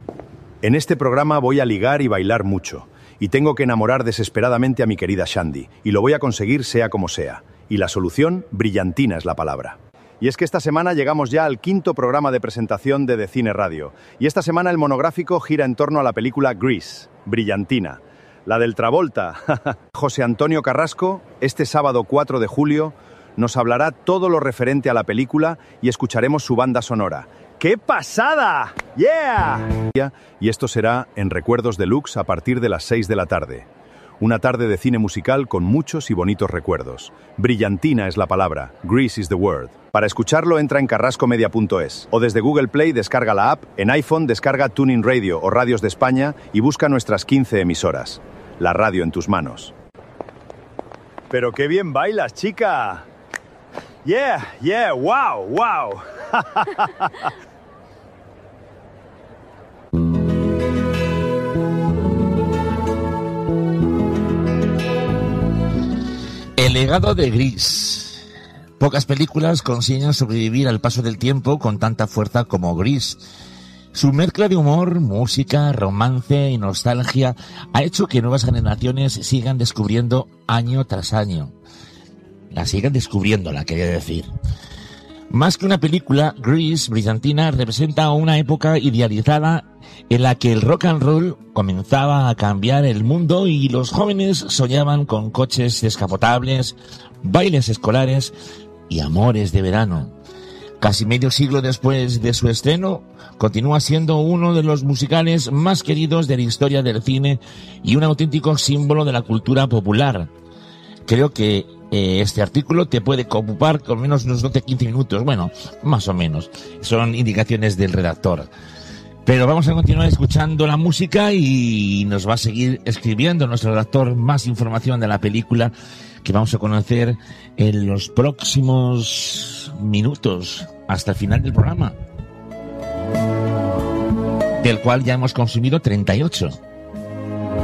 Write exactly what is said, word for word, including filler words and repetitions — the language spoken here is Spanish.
En este programa voy a ligar y bailar mucho. Y tengo que enamorar desesperadamente a mi querida Shandy. Y lo voy a conseguir sea como sea. Y la solución, brillantina es la palabra. Y es que esta semana llegamos ya al quinto programa de presentación de The Cine Radio. Y esta semana el monográfico gira en torno a la película Grease, brillantina. La del Travolta. José Antonio Carrasco, este sábado cuatro de julio, nos hablará todo lo referente a la película y escucharemos su banda sonora. ¡Qué pasada! ¡Yeah! Y esto será en Recuerdos Deluxe a partir de las seis de la tarde. Una tarde de cine musical con muchos y bonitos recuerdos. Brillantina es la palabra. Grease is the word. Para escucharlo entra en carrasco media punto es o desde Google Play descarga la app, en iPhone descarga TuneIn Radio o Radios de España y busca nuestras quince emisoras. La radio en tus manos. ¡Pero qué bien bailas, chica! ¡Yeah! ¡Yeah! ¡Wow! ¡Wow! El legado de Grease. Pocas películas consiguen sobrevivir al paso del tiempo con tanta fuerza como Grease. Su mezcla de humor, música, romance y nostalgia ha hecho que nuevas generaciones sigan descubriendo año tras año. La sigan descubriéndola, quería decir. Más que una película, Grease, brillantina, representa una época idealizada en la que el rock and roll comenzaba a cambiar el mundo y los jóvenes soñaban con coches descapotables, bailes escolares y amores de verano. Casi medio siglo después de su estreno, continúa siendo uno de los musicales más queridos de la historia del cine y un auténtico símbolo de la cultura popular. Creo que eh, este artículo te puede ocupar con menos unos doce a quince minutos, bueno, más o menos. Son indicaciones del redactor. Pero vamos a continuar escuchando la música y nos va a seguir escribiendo nuestro redactor más información de la película que vamos a conocer en los próximos minutos hasta el final del programa, del cual ya hemos consumido treinta y ocho.